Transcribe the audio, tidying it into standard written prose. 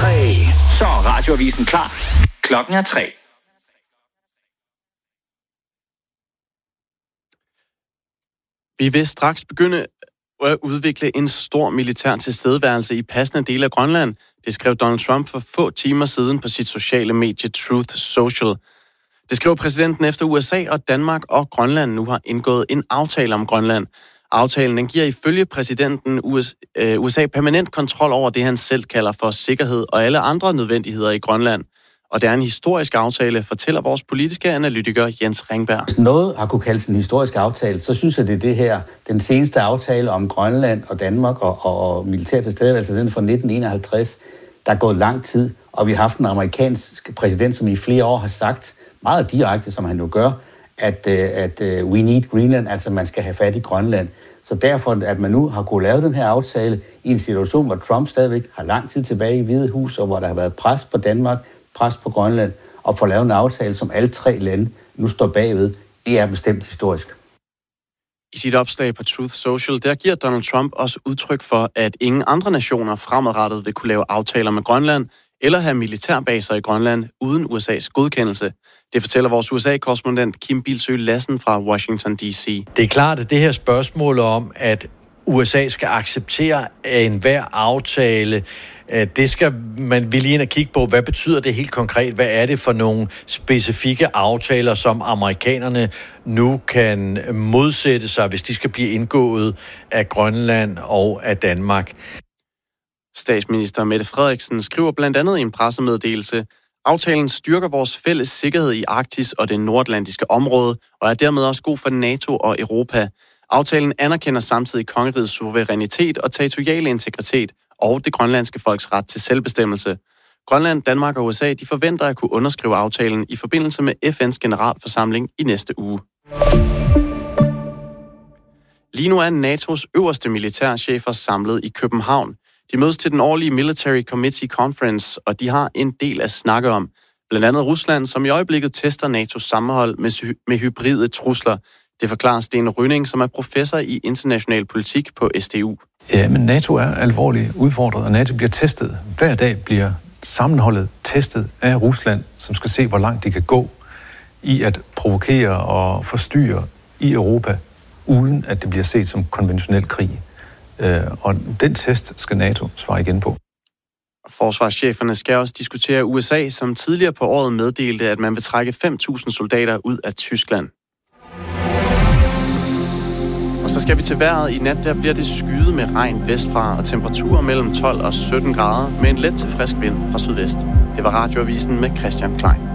3. Så er Radioavisen klar. Klokken er 3. Vi vil straks begynde at udvikle en stor militær tilstedeværelse i passende dele af Grønland. Det skrev Donald Trump for få timer siden på sit sociale medie Truth Social. Det skrev præsidenten efter USA og Danmark og Grønland nu har indgået en aftale om Grønland. Aftalen den giver ifølge præsidenten USA permanent kontrol over det, han selv kalder for sikkerhed og alle andre nødvendigheder i Grønland. Og det er en historisk aftale, fortæller vores politiske analytiker Jens Ringberg. Hvis noget har kunne kaldes en historisk aftale, så synes jeg, det er det her. Den seneste aftale om Grønland og Danmark og militær tilstedeværelse, den fra 1951, der er gået lang tid, og vi har haft en amerikansk præsident, som i flere år har sagt, meget direkte, som han jo gør, at we need Greenland, altså man skal have fat i Grønland. Så derfor, at man nu har kunnet lave den her aftale i en situation, hvor Trump stadigvæk har lang tid tilbage i Hvide Hus, og hvor der har været pres på Danmark, pres på Grønland, og få lavet en aftale, som alle tre lande nu står bagved, det er bestemt historisk. I sit opslag på Truth Social, der giver Donald Trump også udtryk for, at ingen andre nationer fremadrettet vil kunne lave aftaler med Grønland, eller have militærbaser i Grønland uden USA's godkendelse. Det fortæller vores USA-korrespondent Kim Bilsøe Lassen fra Washington D.C. Det er klart, at det her spørgsmål om, at USA skal acceptere enhver aftale, det skal man vil lige ind og kigge på. Hvad betyder det helt konkret? Hvad er det for nogle specifikke aftaler, som amerikanerne nu kan modsætte sig, hvis de skal blive indgået af Grønland og af Danmark? Statsminister Mette Frederiksen skriver blandt andet i en pressemeddelelse, aftalen styrker vores fælles sikkerhed i Arktis og det nordatlantiske område, og er dermed også god for NATO og Europa. Aftalen anerkender samtidig kongerigets suverænitet og territoriale integritet og det grønlandske folks ret til selvbestemmelse. Grønland, Danmark og USA de forventer at kunne underskrive aftalen i forbindelse med FN's generalforsamling i næste uge. Lige nu er NATO's øverste militærchefer samlet i København. De mødes til den årlige Military Committee Conference, og de har en del at snakke om. Blandt andet Rusland, som i øjeblikket tester NATO's sammenhold med hybride trusler. Det forklarer Sten Rønning, som er professor i international politik på SDU. Ja, men NATO er alvorligt udfordret, og NATO bliver testet. Hver dag bliver sammenholdet testet af Rusland, som skal se, hvor langt de kan gå i at provokere og forstyrre i Europa, uden at det bliver set som konventionel krig. Og den test skal NATO svare igen på. Forsvarscheferne skal også diskutere USA, som tidligere på året meddelte, at man vil trække 5.000 soldater ud af Tyskland. Og så skal vi til vejret. I nat der bliver det skyet med regn vestfra og temperaturer mellem 12 og 17 grader med en let til frisk vind fra sydvest. Det var Radioavisen med Christian Klein.